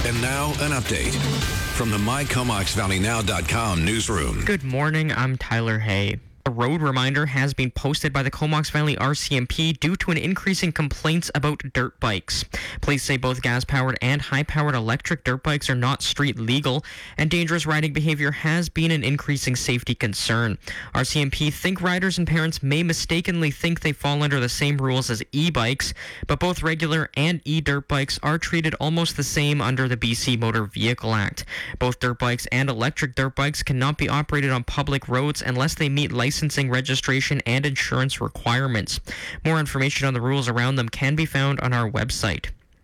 And now an update from the MyComoxValleyNow.com newsroom. Good morning, I'm Tyler Hay. A road reminder has been posted by the Comox Valley RCMP due to an increase in complaints about dirt bikes. Police say both gas-powered and high-powered electric dirt bikes are not street legal, and dangerous riding behavior has been an increasing safety concern. RCMP think riders and parents may mistakenly think they fall under the same rules as e-bikes, but both regular and e-dirt bikes are treated almost the same under the BC Motor Vehicle Act. Both dirt bikes and electric dirt bikes cannot be operated on public roads unless they meet licensing, registration, and insurance requirements. More information on the rules around them can be found on our website.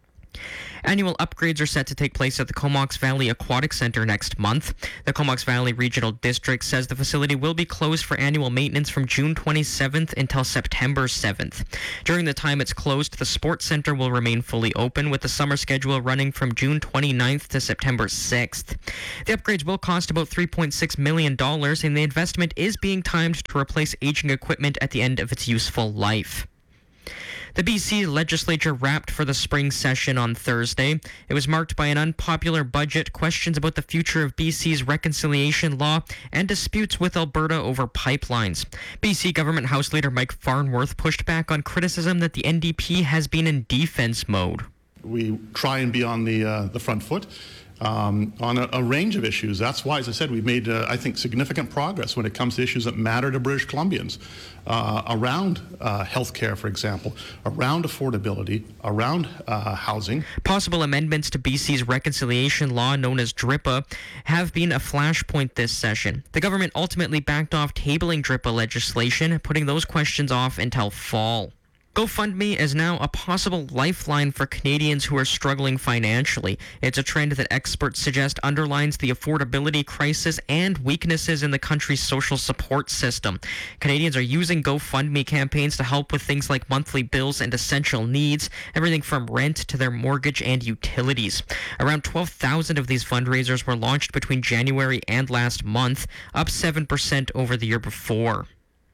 Annual upgrades are set to take place at the Comox Valley Aquatic Center next month. The Comox Valley Regional District says the facility will be closed for annual maintenance from June 27th until September 7th. During the time it's closed, the Sports Center will remain fully open, with the summer schedule running from June 29th to September 6th. The upgrades will cost about $3.6 million, and the investment is being timed to replace aging equipment at the end of its useful life. The BC legislature wrapped for the spring session on Thursday. It was marked by an unpopular budget, questions about the future of BC's reconciliation law, and disputes with Alberta over pipelines. BC Government House Leader Mike Farnworth pushed back on criticism that the NDP has been in defense mode. We try and be on the front foot on a range of issues. That's why, as I said, we've made, I think, significant progress when it comes to issues that matter to British Columbians, around healthcare, for example, around affordability, around housing. Possible amendments to BC's reconciliation law, known as DRIPA, have been a flashpoint this session. The government ultimately backed off tabling DRIPA legislation, putting those questions off until fall. GoFundMe is now a possible lifeline for Canadians who are struggling financially. It's a trend that experts suggest underlines the affordability crisis and weaknesses in the country's social support system. Canadians are using GoFundMe campaigns to help with things like monthly bills and essential needs, everything from rent to their mortgage and utilities. Around 12,000 of these fundraisers were launched between January and last month, up 7% over the year before.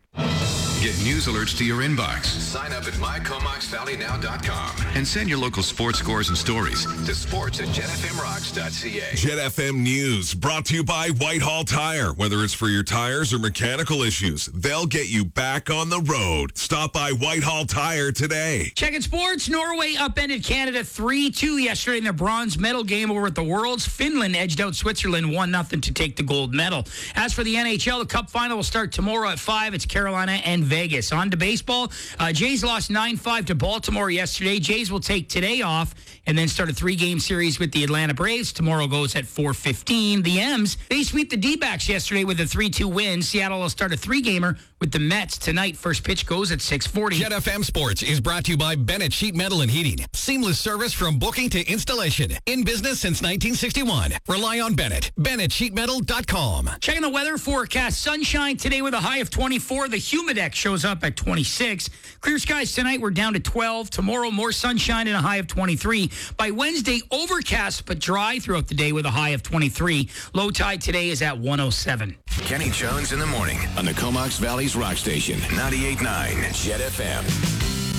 Get news alerts to your inbox. Sign up at MyComoxValleyNow.com and send your local sports scores and stories to sports@jetfmrocks.ca. Jet FM News brought to you by Whitehall Tire. Whether it's for your tires or mechanical issues, they'll get you back on the road. Stop by Whitehall Tire today. Checking sports. Norway upended Canada 3-2 yesterday in their bronze medal game over at the Worlds. Finland edged out Switzerland 1-0 to take the gold medal. As for the NHL, the Cup final will start tomorrow at 5. It's Carolina and Vegas. On to baseball. Jays lost 9-5 to Baltimore yesterday. Jays will take today off and then start a 3-game series with the Atlanta Braves. Tomorrow goes at 4:15. The M's, they sweep the D-backs yesterday with a 3-2 win. Seattle will start a 3-gamer with the Mets tonight. First pitch goes at 6:40. Jet FM Sports is brought to you by Bennett Sheet Metal and Heating. Seamless service from booking to installation. In business since 1961. Rely on Bennett. BennettSheetMetal.com. Checking the weather forecast. Sunshine today with a high of 24. The Humidex shows up at 26. Clear skies tonight. We're down to 12. Tomorrow, more sunshine and a high of 23. By Wednesday, overcast but dry throughout the day with a high of 23. Low tide today is at 107. Kenny Jones in the morning on the Comox Valley's Rock Station, 98.9 Jet FM.